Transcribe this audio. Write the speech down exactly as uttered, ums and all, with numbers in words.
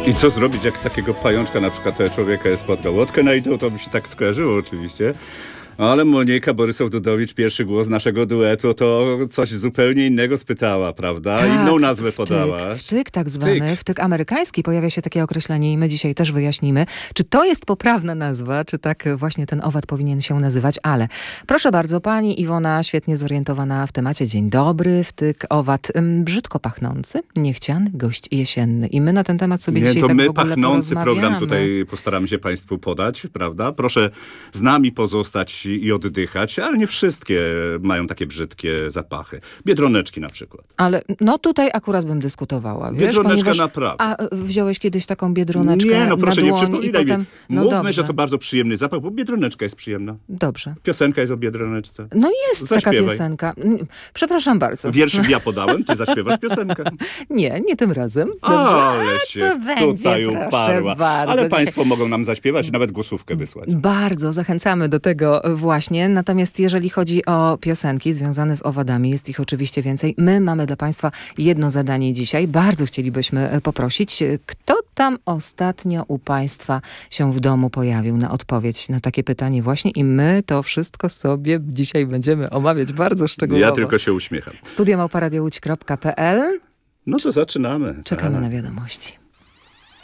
I co zrobić, jak takiego pajączka, na przykład człowieka spotkał? Łódkę znajdą, to by się tak skojarzyło oczywiście. Ale Monika Borysow-Dudowicz, pierwszy głos naszego duetu, to coś zupełnie innego spytała, prawda? Tak, Inną nazwę wtyk, podałaś. Wtyk tak zwany, Wtyk. wtyk amerykański, pojawia się takie określenie i my dzisiaj też wyjaśnimy, czy to jest poprawna nazwa, czy tak właśnie ten owad powinien się nazywać, ale proszę bardzo, pani Iwona, świetnie zorientowana w temacie. Dzień dobry, wtyk, owad, ym, brzydko pachnący, niechciany gość jesienny. I my na ten temat sobie Nie, dzisiaj to tak my w ogóle pachnący program porozmawiamy. tutaj postaramy się państwu podać, prawda? Proszę z nami pozostać i oddychać, ale nie wszystkie mają takie brzydkie zapachy. Biedroneczki na przykład. Ale no tutaj akurat bym dyskutowała, wiesz, Biedroneczka ponieważ... naprawdę. A wziąłeś kiedyś taką biedroneczkę Nie, no proszę na nie dłoń i przypominaj potem... mi. No Mówmy, dobrze, że to bardzo przyjemny zapach, bo biedroneczka jest przyjemna. dobrze. Piosenka jest o biedroneczce. No jest taka Zaśpiewaj. piosenka. Mm, Przepraszam bardzo. Wierszyk ja podałem, ty zaśpiewasz piosenkę. Nie, nie tym razem. Dobrze. Ale A, się to będzie, tutaj proszę uparła. bardzo. Ale Dzisiaj- państwo mogą nam zaśpiewać, nawet głosówkę wysłać. Bardzo zachęcamy do tego właśnie. Natomiast jeżeli chodzi o piosenki związane z owadami, jest ich oczywiście więcej. My mamy dla państwa jedno zadanie dzisiaj. Bardzo chcielibyśmy poprosić, kto tam ostatnio u państwa się w domu pojawił na odpowiedź na takie pytanie właśnie i my to wszystko sobie dzisiaj będziemy omawiać bardzo szczegółowo. Ja tylko się uśmiecham. studio małpa radio łódź kropka p l. No to zaczynamy. Czekamy tak. na wiadomości.